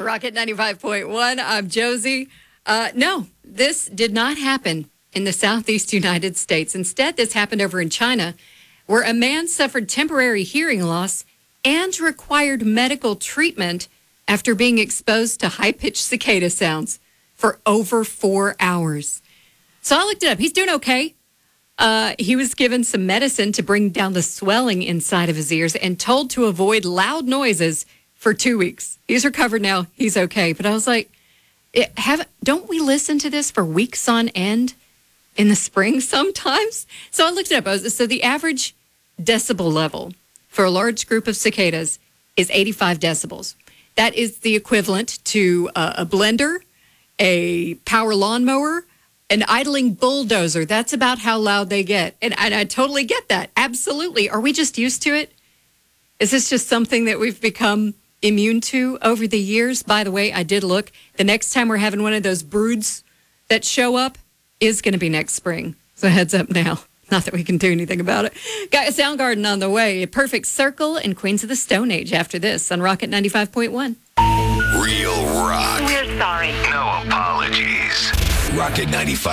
Rocket 95.1. I'm Josie. No, this did not happen in the southeast United States. Instead, this happened over in China, where a man suffered temporary hearing loss and required medical treatment after being exposed to high-pitched cicada sounds for over 4 hours. So I looked it up. He's doing okay. He was given some medicine to bring down the swelling inside of his ears and told to avoid loud noises for 2 weeks. He's recovered now. He's okay. But I was like, don't we listen to this for weeks on end in the spring sometimes? So I looked it up. So the average decibel level for a large group of cicadas is 85 decibels. That is the equivalent to a blender, a power lawnmower, an idling bulldozer. That's about how loud they get. And I totally get that. Absolutely. Are we just used to it? Is this just something that we've become immune to over the years? By the way, I did look. The next time we're having one of those broods that show up is going to be next spring. So heads up now. Not that we can do anything about it. Got a Soundgarden on the way. A Perfect Circle and Queens of the Stone Age after this on Rocket 95.1. Real rock. We're sorry. No apologies. Rocket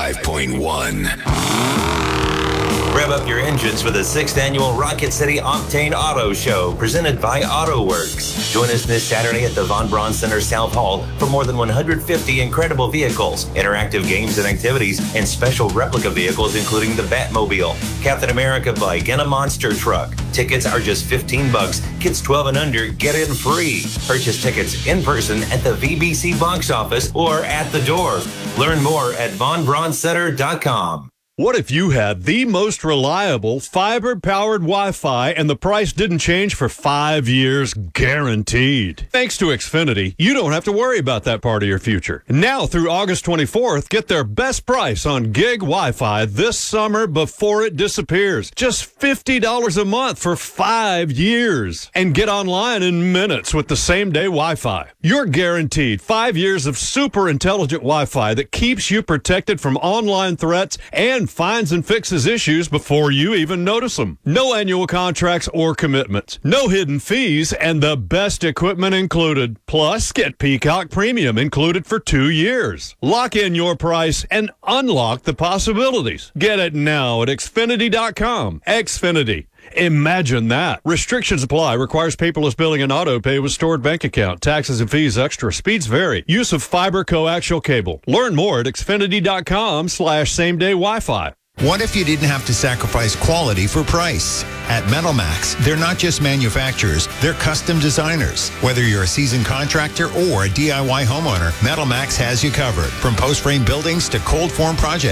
95.1. Rev up your engines for the 6th annual Rocket City Octane Auto Show, presented by AutoWorks. Join us this Saturday at the Von Braun Center South Hall for more than 150 incredible vehicles, interactive games and activities, and special replica vehicles including the Batmobile, Captain America bike, and a monster truck. Tickets are just $15. Kids 12 and under get in free. Purchase tickets in person at the VBC box office or at the door. Learn more at vonbrauncenter.com. What if you had the most reliable fiber-powered Wi-Fi and the price didn't change for 5 years, guaranteed? Thanks to Xfinity, you don't have to worry about that part of your future. Now through August 24th, get their best price on gig Wi-Fi this summer before it disappears. Just $50 a month for 5 years. And get online in minutes with the same-day Wi-Fi. You're guaranteed 5 years of super intelligent Wi-Fi that keeps you protected from online threats and finds and fixes issues before you even notice them. No annual contracts or commitments. No hidden fees, and the best equipment included. Plus, get Peacock Premium included for 2 years. Lock in your price and unlock the possibilities. Get it now at Xfinity.com. Xfinity. Imagine that. Restrictions apply. Requires paperless billing and auto pay with stored bank account. Taxes and fees extra. Speeds vary. Use of fiber coaxial cable. Learn more at Xfinity.com/same-day Wi-Fi. What if you didn't have to sacrifice quality for price? At MetalMax, they're not just manufacturers, they're custom designers. Whether you're a seasoned contractor or a DIY homeowner, MetalMax has you covered. From post-frame buildings to cold form projects.